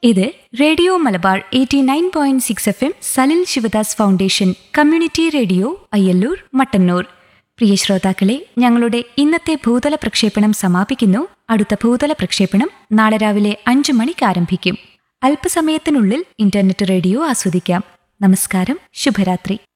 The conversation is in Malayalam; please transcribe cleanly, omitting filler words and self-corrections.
ഇത് radio Malabar 89.6 FM Salil Sivadas foundation community radio Ayyallur Mattannur. പ്രിയ ശ്രോതാക്കളെ, ഞങ്ങളുടെ ഇന്നത്തെ ഭൂതല പ്രക്ഷേപണം സമാപിക്കുന്നു. അടുത്ത ഭൂതല പ്രക്ഷേപണം നാളെ രാവിലെ 5 മണിക്ക് ആരംഭിക്കും. അല്പസമയത്തിനുള്ളിൽ ഇന്റർനെറ്റ് റേഡിയോ ആസ്വദിക്കാം. നമസ്കാരം, ശുഭരാത്രി.